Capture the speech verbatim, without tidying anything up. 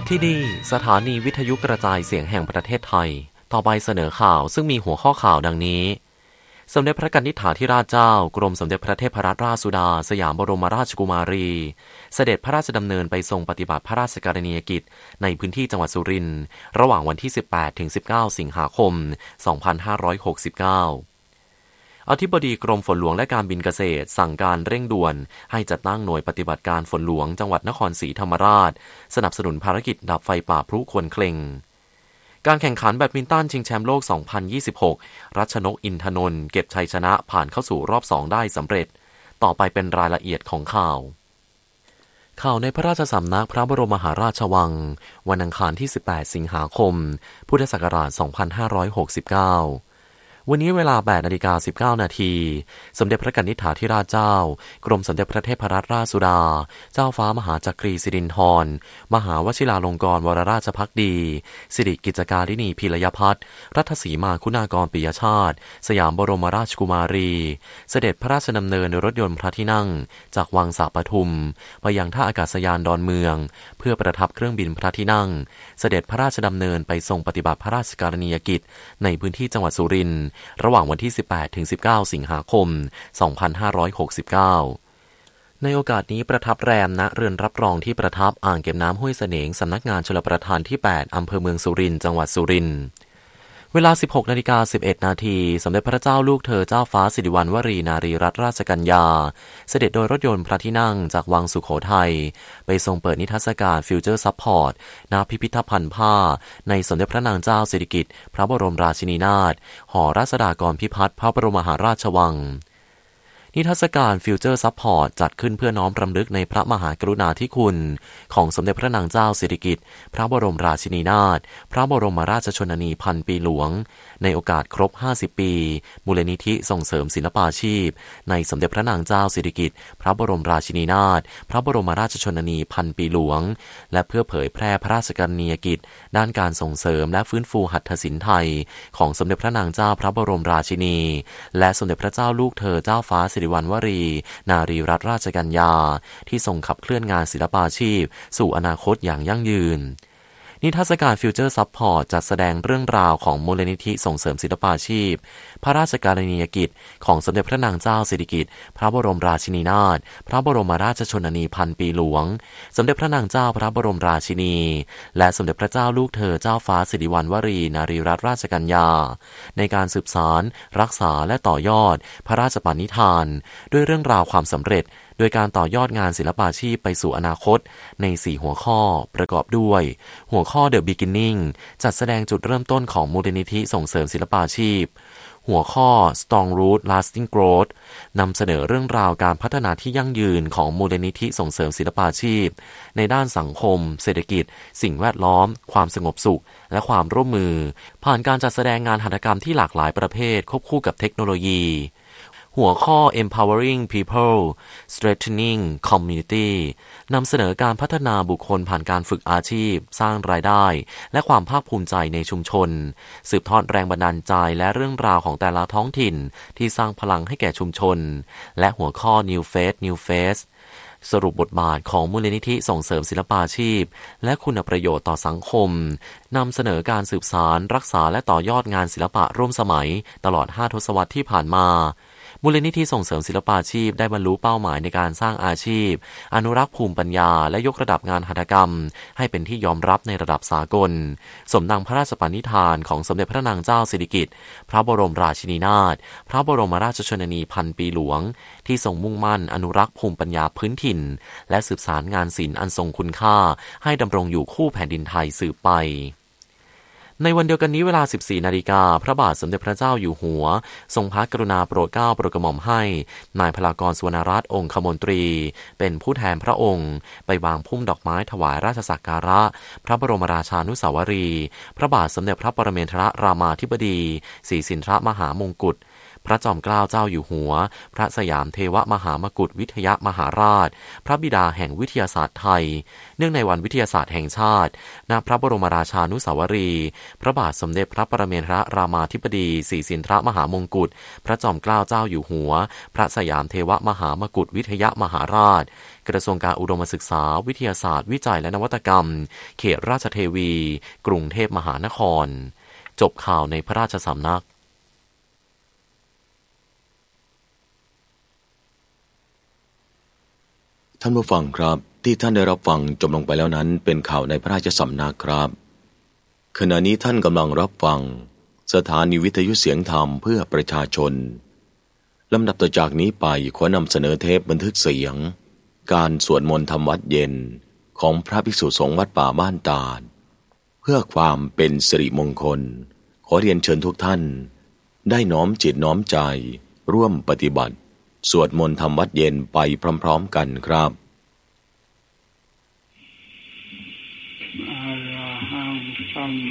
ที่นี่สถานีวิทยุกระจายเสียงแห่งประเทศไทยต่อไปเสนอข่าวซึ่งมีหัวข้อข่าวดังนี้สมเด็จพระกนิษฐาธิราชเจ้ากรมสมเด็จพระเทพรัตนราชสุดาสยามบรมราชกุมารีเสด็จพระราชดำเนินไปทรงปฏิบัติพระราชกรณียกิจในพื้นที่จังหวัดสุรินทร์ระหว่างวันที่สิบแปดถึงสิบเก้าสิงหาคมสองพันห้าร้อยหกสิบเก้าอธิบดีกรมฝนหลวงและการบินเกษตรสั่งการเร่งด่วนให้จัดตั้งหน่วยปฏิบัติการฝนหลวงจังหวัดนครศรีธรรมราชสนับสนุนภารกิจดับไฟป่าพลุควนเคลงการแข่งขันแบดมินตันชิงแชมป์โลก สองพันยี่สิบหก รัชนกอินทนนท์เก็บชัยชนะผ่านเข้าสู่รอบสองได้สำเร็จต่อไปเป็นรายละเอียดของข่าวข่าวในพระราชสำนักพระบรมมหาราชวังวันอังคารที่สิบแปดสิงหาคมพุทธศักราชสองพันห้าร้อยหกสิบเก้าวันนี้เวลา แปดนาฬิกาสิบเก้านาทีสมเด็จพระกนิษฐาธิราชเจ้ากรมสมเด็จพระเทพรัตนราชสุดาเจ้าฟ้ามหาจักรีสิรินธรมหาวชิราลงกรณ์วรราชภักดีสิริกิจการิณีพีรยพัฒน์รัตสีมาคุณากรปิยชาติสยามบรมราชกุมารีเสด็จพระราชดำเนินโดยรถยนต์พระที่นั่งจากวังสาปทุมไปยังท่าอากาศยานดอนเมืองเพื่อประทับเครื่องบินพระที่นั่งเสด็จพระราชดำเนินไปทรงปฏิบัติพระราชกรณียกิจในพื้นที่จังหวัดสุรินทร์ระหว่างวันที่สิบแปดถึงสิบเก้าสิงหาคมสองพันห้าร้อยหกสิบเก้าในโอกาสนี้ประทับแรมณเรือนรับรองที่ประทับอ่างเก็บน้ำห้วยเสนงสำนักงานชลประทานที่แปดอำเภอเมืองสุรินทร์จังหวัดสุรินทร์เวลา สิบหกนาฬิกาสิบเอ็ดนาทีสมเด็จพระเจ้าลูกเธอเจ้าฟ้าสิริวัณวรีนารีรัตนราชกัญญาเสด็จโดยรถยนต์พระที่นั่งจากวังสุโขทัยไปทรงเปิดนิทรรศการฟิวเจอร์ซัพพอร์ตณพิพิธภัณฑ์ผ้าในสมเด็จพระนางเจ้าสิริกิติ์พระบรมราชินีนาถหอราษฎากรพิพัฒน์พระบรมมหาราชวังนิทรรศการฟิวเจอร์ซัพพอร์ตจัดขึ้นเพื่อน้อมรำลึกในพระมหากรุณาธิคุณของสมเด็จพระนางเจ้าสิริกิติ์พระบรมราชินีนาถพระบรมราชชนนีพันปีหลวงในโอกาสครบห้าสิบปีมูลนิธิส่งเสริมศิลปาชีพในสมเด็จพระนางเจ้าสิริกิติ์พระบรมราชินีนาถพระบรมราชชนนีพันปีหลวงและเพื่อเผยแพร่พระราชกรณียกิจด้านการส่งเสริมและฟื้นฟูหัตถศิลป์ไทยของสมเด็จพระนางเจ้าพระบรมราชินีและสมเด็จพระเจ้าลูกเธอเจ้าฟ้าสิริวัณวรีนารีรัตนราชกัญญาที่ทรงขับเคลื่อนงานศิลปาชีพสู่อนาคตอย่างยั่งยืนนิทรรศการฟิวเจอร์ซัพพอร์ตจัดแสดงเรื่องราวของมูลนิธิส่งเสริมศิลปาชีพพระราชกรณียกิจของสมเด็จพระนางเจ้าสิริกิติ์พระบรมราชินีนาถพระบรมราชชนนีพันปีหลวงสมเด็จพระนางเจ้าพระบรมราชินีและสมเด็จพระเจ้าลูกเธอเจ้าฟ้าสิริวัณวรีนารีรัตนราชกัญญาในการสืบสานรักษาและต่อยอดพระราชปณิธานด้วยเรื่องราวความสำเร็จโดยการต่อยอดงานศิลปาชีพไปสู่อนาคตในสี่หัวข้อประกอบด้วยหัวข้อ The Beginning จัดแสดงจุดเริ่มต้นของมูลนิธิส่งเสริมศิลปาชีพหัวข้อ Strong Root Lasting Growth นำเสนอเรื่องราวการพัฒนาที่ยั่งยืนของมูลนิธิส่งเสริมศิลปาชีพในด้านสังคมเศรษฐกิจสิ่งแวดล้อมความสงบสุขและความร่วมมือผ่านการจัดแสดงงานหัตถกรรมที่หลากหลายประเภทควบคู่กับเทคโนโลยีหัวข้อ Empowering People Strengthening Community นำเสนอการพัฒนาบุคคลผ่านการฝึกอาชีพสร้างรายได้และความภาคภูมิใจในชุมชนสืบทอดแรงบันดาลใจและเรื่องราวของแต่ละท้องถิ่นที่สร้างพลังให้แก่ชุมชนและหัวข้อ New Face New Face สรุปบทบาทของมูลนิธิส่งเสริมศิลปาชีพและคุณประโยชน์ต่อสังคมนำเสนอการสืบสานรักษาและต่อยอดงานศิลปะร่วมสมัยตลอดห้าทศวรรษที่ผ่านมามูลนิธิส่งเสริมศิลปาชีพได้บรรลุเป้าหมายในการสร้างอาชีพอนุรักษ์ภูมิปัญญาและยกระดับงานหัตถกรรมให้เป็นที่ยอมรับในระดับสากลสมดังพระราชปณิธานของสมเด็จพระนางเจ้าสิริกิติ์พระบรมราชินีนาถพระบรมราชชนนีพันปีหลวงที่ทรงมุ่งมั่นอนุรักษ์ภูมิปัญญาพื้นถิ่นและสืบสานงานศิลป์อันทรงคุณค่าให้ดำรงอยู่คู่แผ่นดินไทยสืบไปในวันเดียวกันนี้เวลา สิบสี่นาฬิกาพระบาทสมเด็จพระเจ้าอยู่หัวทรงพระกรุณาโปรดเกล้าโปรดกระหม่อมให้นายพลากรสุวรรณรัตน์องคมนตรีเป็นผู้แทนพระองค์ไปวางพุ่มดอกไม้ถวายราชสักการะพระบรมราชานุสาวรีย์พระบาทสมเด็จพระปรเมนทรรามาธิบดีศรีสินทรมหามงกุฎพระจอมเกล้าเจ้าอยู่หัวพระสยามเทวมหามกุฏวิทยมหาราชพระบิดาแห่งวิทยาศาสตร์ไทยเนื่องในวันวิทยาศาสตร์แห่งชาติณพระบรมราชานุสาวรีย์พระบาทสมเด็จพระปรเมนทรรามาธิบดีศรีสินทรมหามงกุฎพระจอมเกล้าเจ้าอยู่หัวพระสยามเทวมหามกุฏวิทยมหาราชกระทรวงการอุดมศึกษาวิทยาศาสตร์วิจัยและนวัตกรรมเขตราชเทวีกรุงเทพมหานครจบข่าวในพระราชสำนักท่านผู้ฟังครับที่ท่านได้รับฟังจบลงไปแล้วนั้นเป็นข่าวในพระราชสำนักครับขณะนี้ท่านกำลังรับฟังสถานีวิทยุเสียงธรรมเพื่อประชาชนลำดับต่อจากนี้ไปขอนำเสนอเทปบันทึกเสียงการสวดมนต์ทำวัดเย็นของพระภิกษุสงฆ์วัดป่าบ้านตาดเพื่อความเป็นสิริมงคลขอเรียนเชิญทุกท่านได้น้อมจิตน้อมใจร่วมปฏิบัติสวดมนต์ทำวัดเย็นไปพร้อมๆกันครับอะระหังสัม